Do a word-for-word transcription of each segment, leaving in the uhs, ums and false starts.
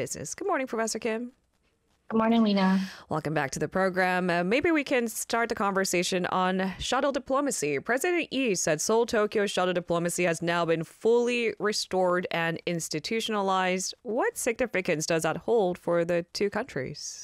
business. Good morning, Professor Kim. Good morning, Lena. Welcome back to the program. Uh, maybe we can start the conversation on shuttle diplomacy. President Yi said Seoul-Tokyo shuttle diplomacy has now been fully restored and institutionalized. What significance does that hold for the two countries?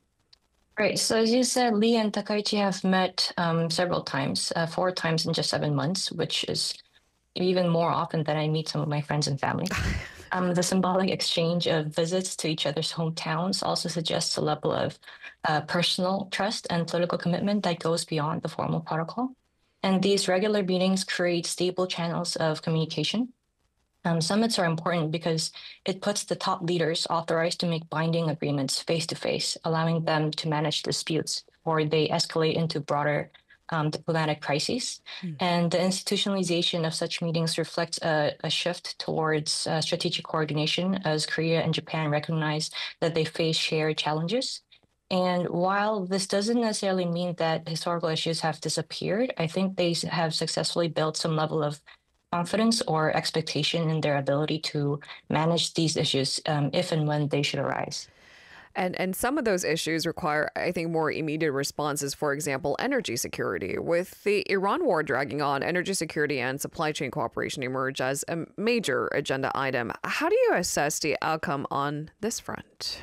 Right. So as you said, Lee and Takaichi have met um, several times, uh, four times in just seven months, which is even more often than I meet some of my friends and family. Um, the symbolic exchange of visits to each other's hometowns also suggests a level of uh, personal trust and political commitment that goes beyond the formal protocol. And these regular meetings create stable channels of communication. Um, summits are important because it puts the top leaders authorized to make binding agreements face to face, allowing them to manage disputes before they escalate into broader um, diplomatic crises. Mm. And the institutionalization of such meetings reflects a, a shift towards uh, strategic coordination as Korea and Japan recognize that they face shared challenges. And while this doesn't necessarily mean that historical issues have disappeared, I think they have successfully built some level of confidence or expectation in their ability to manage these issues um, if and when they should arise. And and some of those issues require, I think, more immediate responses. For example, energy security. With the Iran war dragging on, energy security and supply chain cooperation emerge as a major agenda item. How do you assess the outcome on this front?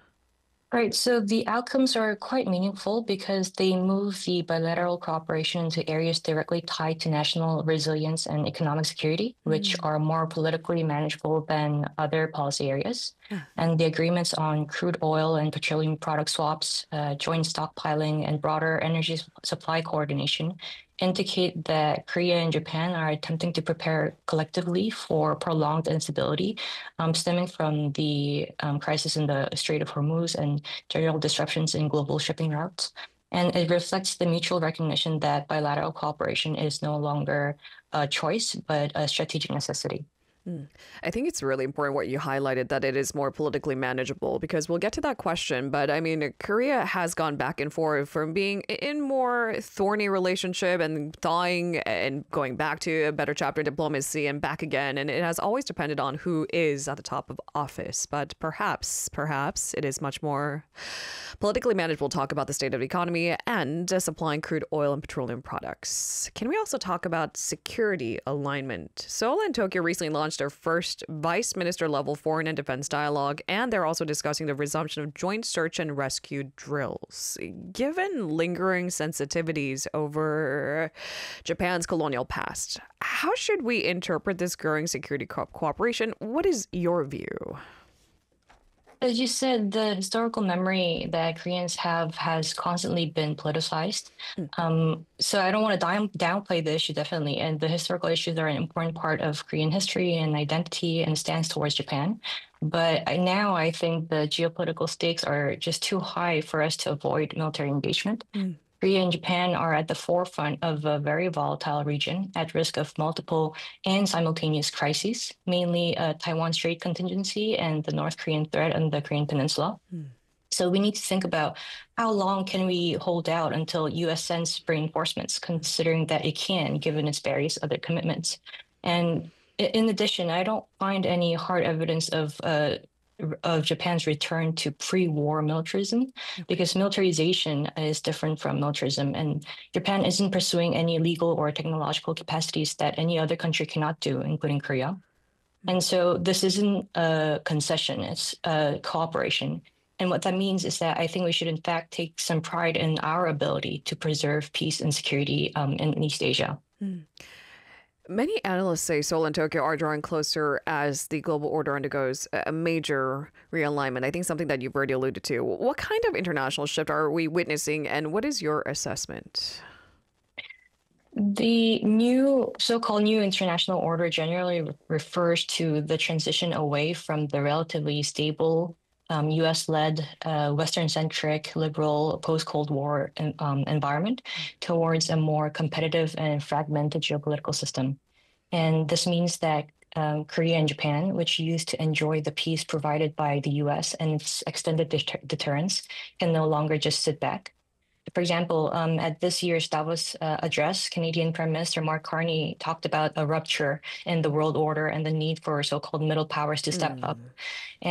Right. So the outcomes are quite meaningful because they move the bilateral cooperation into areas directly tied to national resilience and economic security, which mm. are more politically manageable than other policy areas. Yeah. And the agreements on crude oil and petroleum product swaps, uh, joint stockpiling, and broader energy supply coordination indicate that Korea and Japan are attempting to prepare collectively for prolonged instability um, stemming from the um, crisis in the Strait of Hormuz and general disruptions in global shipping routes. And it reflects the mutual recognition that bilateral cooperation is no longer a choice, but a strategic necessity. Mm. I think it's really important what you highlighted, that it is more politically manageable, because we'll get to that question. But I mean, Korea has gone back and forth from being in more thorny relationship and thawing and going back to a better chapter diplomacy and back again. And it has always depended on who is at the top of office. But perhaps, perhaps it is much more politically manageable to talk about the state of the economy and uh, supplying crude oil and petroleum products. Can we also talk about security alignment? Seoul and Tokyo recently launched their first vice minister level foreign and defense dialogue, and they're also discussing the resumption of joint search and rescue drills. Given lingering sensitivities over Japan's colonial past, how should we interpret this growing security co- cooperation? What is your view? As you said, the historical memory that Koreans have has constantly been politicized. Mm. Um, so I don't want to down, downplay the issue, definitely. And the historical issues are an important part of Korean history and identity and stance towards Japan. But I, now I think the geopolitical stakes are just too high for us to avoid military engagement. Mm. Korea and Japan are at the forefront of a very volatile region at risk of multiple and simultaneous crises, mainly a Taiwan Strait contingency and the North Korean threat on the Korean Peninsula. Hmm. So we need to think about how long can we hold out until U S sends reinforcements, considering that it can, given its various other commitments. And in addition, I don't find any hard evidence of uh, of Japan's return to pre-war militarism, because militarization is different from militarism, and Japan isn't pursuing any legal or technological capacities that any other country cannot do, including Korea. And so this isn't a concession, it's a cooperation. And what that means is that I think we should, in fact, take some pride in our ability to preserve peace and security um, in East Asia. Mm. Many analysts say Seoul and Tokyo are drawing closer as the global order undergoes a major realignment. I think something that you've already alluded to. What kind of international shift are we witnessing, and what is your assessment? The new so-called new international order generally refers to the transition away from the relatively stable Um, U S-led, uh, Western-centric, liberal, post-Cold War um, environment towards a more competitive and fragmented geopolitical system. And this means that um, Korea and Japan, which used to enjoy the peace provided by the U S and its extended deter- deterrence, can no longer just sit back. For example, um, at this year's Davos uh, address, Canadian Prime Minister Mark Carney talked about a rupture in the world order and the need for so-called middle powers to step mm. up.